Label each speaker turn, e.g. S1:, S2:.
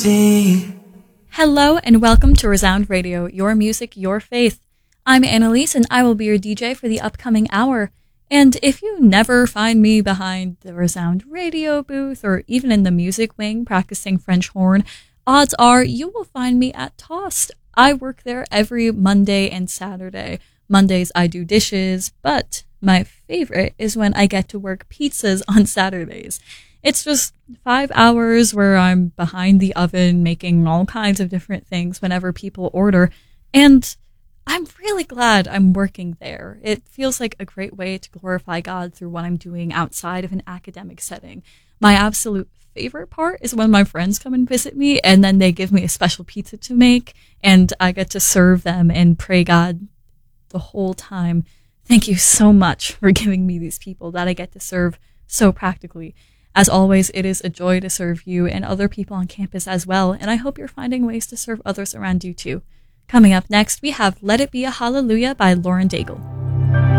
S1: Hello and welcome to Resound Radio, your music, your faith. I'm Annalise and I will be your DJ for the upcoming hour. And if you never find me behind the Resound Radio booth or even in the music wing practicing French horn, odds are you will find me at Tossed. I work there every Monday and Saturday. Mondays I do dishes, but my favorite is when I get to work pizzas on Saturdays. It's just 5 hours where I'm behind the oven making all kinds of different things whenever people order. And I'm really glad I'm working there. It feels like a great way to glorify God through what I'm doing outside of an academic setting. My absolute favorite part is when my friends come and visit me and then they give me a special pizza to make and I get to serve them and pray God the whole time. Thank you so much for giving me these people that I get to serve so practically. As always, it is a joy to serve you and other people on campus as well, and I hope you're finding ways to serve others around you too. Coming up next, we have Let It Be a Hallelujah by Lauren Daigle.